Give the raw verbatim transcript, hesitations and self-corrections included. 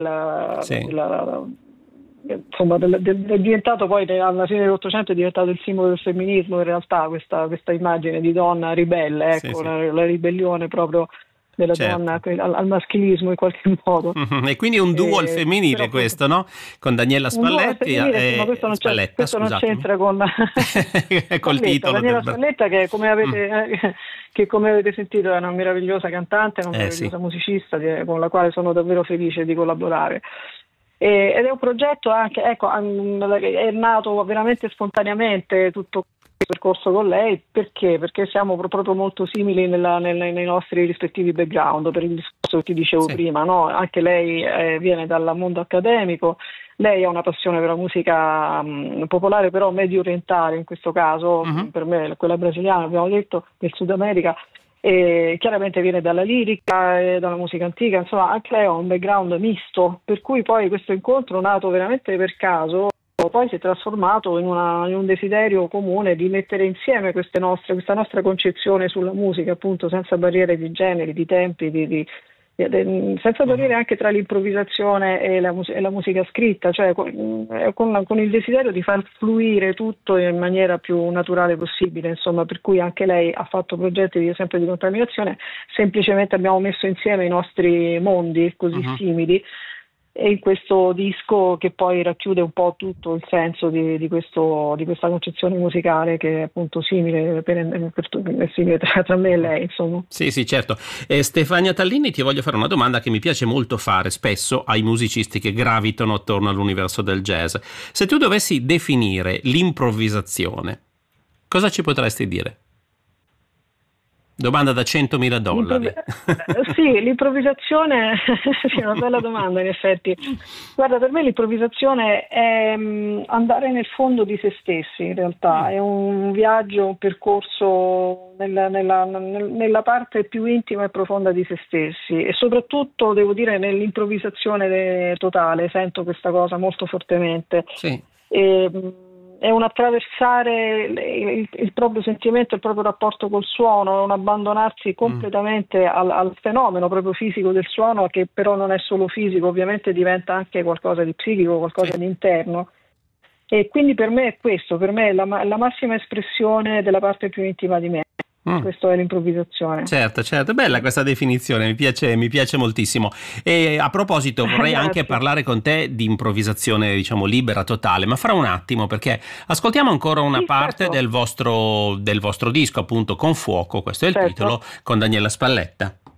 Sì. della, insomma, del, del, è diventato poi alla fine dell'Ottocento è diventato il simbolo del femminismo in realtà questa, questa immagine di donna ribelle, ecco, Sì, sì. la, la ribellione proprio della Certo. donna al, al maschilismo in qualche modo. E quindi un duo al E, però femminile appunto questo, no? Con Daniela un duo al Spalletti femminile, sì, ma e questo non, c'è, Spalletta, questo non scusatemi. c'entra con Col Spalletta, titolo del Daniela brano. Spalletta che come Mm. avete, eh, che come avete sentito è una meravigliosa cantante, una Eh sì. meravigliosa musicista di- con la quale sono davvero felice di collaborare. E- ed è un progetto anche, ecco, an- è nato veramente spontaneamente tutto il percorso con lei, perché? Perché siamo pro- proprio molto simili nella- nel- nei nostri rispettivi background, per il discorso che ti dicevo Sì. prima, no? Anche lei eh, viene dal mondo accademico, lei ha una passione per la musica mh, popolare, però medio orientale in questo caso, Mhm. per me quella brasiliana, abbiamo detto, del Sud America. E chiaramente viene dalla lirica e dalla musica antica, insomma anche lei ha un background misto, per cui poi questo incontro nato veramente per caso poi si è trasformato in, una- in un desiderio comune di mettere insieme queste nostre, questa nostra concezione sulla musica, appunto senza barriere di generi, di tempi, di, di- di- senza barriere Mhm. anche tra l'improvvisazione e la, mus- e la musica scritta, cioè con, eh, con- con il desiderio di far fluire tutto in maniera più naturale possibile, insomma, per cui anche lei ha fatto progetti di, sempre di contaminazione, semplicemente abbiamo messo insieme i nostri mondi così Mhm. simili e in questo disco che poi racchiude un po' tutto il senso di, di questo, di questa concezione musicale che è appunto simile, per, per, è simile tra, tra me e lei, insomma. Sì, sì, certo. E Stefania Tallini, ti voglio fare una domanda che mi piace molto fare spesso ai musicisti che gravitano attorno all'universo del jazz. Se tu dovessi definire l'improvvisazione, cosa ci potresti dire? Domanda da centomila dollari. L'improvvi- eh, sì, l'improvvisazione sì, è una bella domanda in effetti. Guarda, per me l'improvvisazione è mm, andare nel fondo di se stessi, in realtà, è un viaggio, un percorso nella, nella- nel- nella parte più intima e profonda di se stessi e soprattutto, devo dire, nell'improvvisazione de- totale, sento questa cosa molto fortemente. Sì. E, mh, è un attraversare il, il- il proprio sentimento, il proprio rapporto col suono, è un abbandonarsi Mm. completamente al, al fenomeno proprio fisico del suono, che però non è solo fisico, ovviamente diventa anche qualcosa di psichico, qualcosa Sì. di interno. E quindi per me è questo, per me è la, ma- la massima espressione della parte più intima di me. Mm. Questo è l'improvvisazione. Certo, certo, bella questa definizione, mi piace, mi piace moltissimo. E a proposito, vorrei anche Grazie. parlare con te di improvvisazione, diciamo, libera, totale, ma fra un attimo, perché ascoltiamo ancora una Sì, parte certo. del vostro, del vostro disco, appunto, Con Fuoco, questo è il Certo. titolo, con Daniela Spalletta.